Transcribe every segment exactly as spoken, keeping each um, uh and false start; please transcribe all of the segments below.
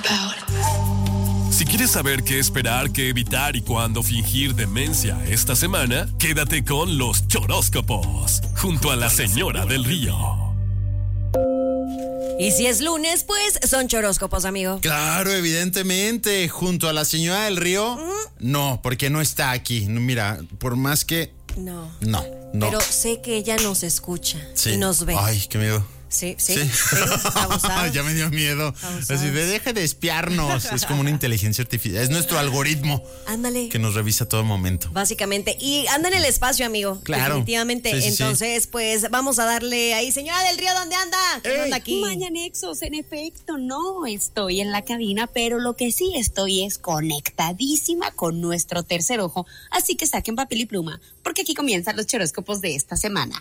Si quieres saber qué esperar, qué evitar y cuándo fingir demencia esta semana, quédate con los choróscopos, junto a la Señora del Río. Y si es lunes, pues son choróscopos, amigo. Claro, evidentemente, junto a la Señora del Río, ¿Mm? no, porque no está aquí. Mira, por más que... No. No, no. Pero sé que ella nos escucha sí. y nos ve. Ay, qué miedo. Sí, sí, sí, sí abusado. Ya me dio miedo. Abusado. Así de, deje de espiarnos. Es como una inteligencia artificial. Es nuestro algoritmo. Ándale. Que nos revisa a todo momento. Básicamente. Y anda en el espacio, amigo. Claro. Definitivamente. Sí, sí, Entonces, sí. pues vamos a darle ahí. Señora del Río, ¿dónde anda? ¿Qué anda aquí? Mañanexos, en efecto, no estoy en la cabina, pero lo que sí estoy es conectadísima con nuestro tercer ojo. Así que saquen papel y pluma, porque aquí comienzan los choróscopos de esta semana.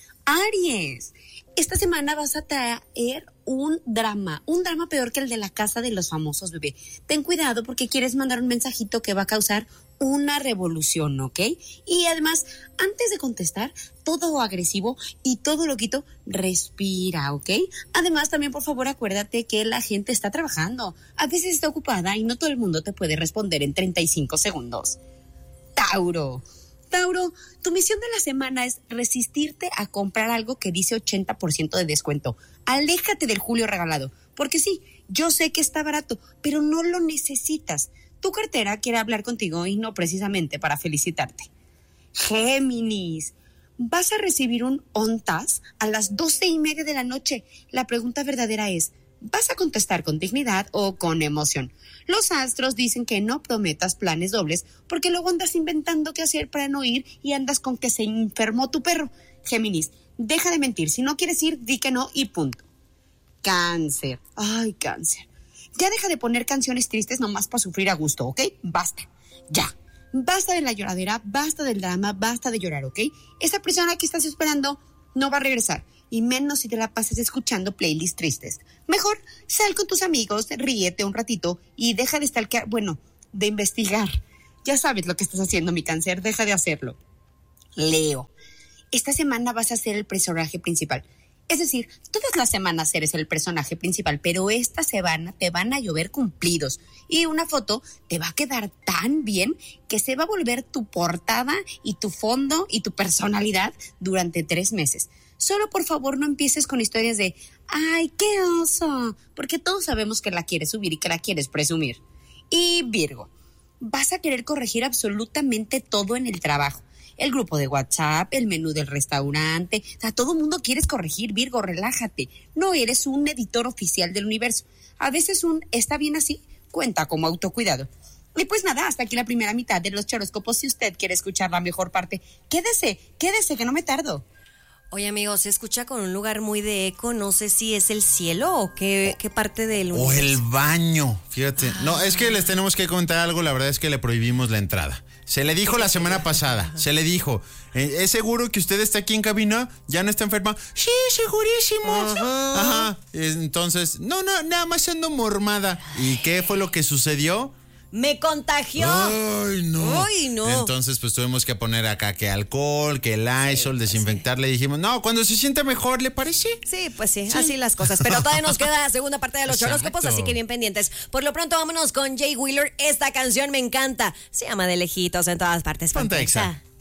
Aries. Esta semana vas a traer un drama, un drama peor que el de la casa de los famosos, bebé. Ten cuidado porque quieres mandar un mensajito que va a causar una revolución, ¿ok? Y además, antes de contestar, todo agresivo y todo loquito, respira, ¿ok? Además, también, por favor, acuérdate que la gente está trabajando. A veces está ocupada y no todo el mundo te puede responder en treinta y cinco segundos. Tauro. Tauro, tu misión de la semana es resistirte a comprar algo que dice ochenta por ciento de descuento. Aléjate del Julio regalado, porque sí, yo sé que está barato, pero no lo necesitas. Tu cartera quiere hablar contigo y no precisamente para felicitarte. Géminis, vas a recibir un ONTAS a las doce y media de la noche. La pregunta verdadera es, ¿vas a contestar con dignidad o con emoción? Los astros dicen que no prometas planes dobles porque luego andas inventando qué hacer para no ir y andas con que se enfermó tu perro. Géminis, deja de mentir. Si no quieres ir, di que no y punto. Cáncer. Ay, cáncer. Ya deja de poner canciones tristes nomás para sufrir a gusto, ¿ok? Basta. Ya. Basta de la lloradera, basta del drama, basta de llorar, ¿ok? Esa persona que estás esperando no va a regresar. Y menos si te la pasas escuchando playlists tristes. Mejor sal con tus amigos, ríete un ratito y deja de stalkear, bueno, de investigar. Ya sabes lo que estás haciendo, mi cáncer, deja de hacerlo. Leo, esta semana vas a ser el personaje principal. Es decir, todas las semanas eres el personaje principal, pero esta semana te van a llover cumplidos. Y una foto te va a quedar tan bien que se va a volver tu portada y tu fondo y tu personalidad durante tres meses. Solo por favor no empieces con historias de ¡ay, qué oso! Porque todos sabemos que la quieres subir y que la quieres presumir. Y Virgo, vas a querer corregir absolutamente todo en el trabajo. El grupo de WhatsApp, el menú del restaurante, o sea, todo el mundo quieres corregir, Virgo, relájate. No eres un editor oficial del universo. A veces un ¿está bien así? Cuenta como autocuidado. Y pues nada, hasta aquí la primera mitad de los choróscopos. Si usted quiere escuchar la mejor parte, quédese, quédese que no me tardo. Oye, amigo, se escucha con un lugar muy de eco. No sé si es el cielo o qué, qué parte del universo. O el baño, fíjate. Ah. No, es que les tenemos que comentar algo. La verdad es que le prohibimos la entrada. Se le dijo la semana pasada, ajá. se le dijo, ¿es seguro que usted está aquí en cabina? ¿Ya no está enferma? Sí, segurísimo. Ajá. Ajá. Entonces, no, no, nada más ando mormada. ¿Y qué fue lo que sucedió? ¡Me contagió! ¡Ay, no! ¡Ay, no! Entonces, pues tuvimos que poner acá que alcohol, que el Lysol, sí, desinfectar. Sí. Le dijimos, no, cuando se siente mejor, ¿le parece? Sí, pues sí, sí, así las cosas. Pero todavía nos queda la segunda parte de los choróscopos, así que bien pendientes. Por lo pronto, vámonos con Jay Wheeler. Esta canción me encanta. Se llama De Lejitos en todas partes. Ponte Exa.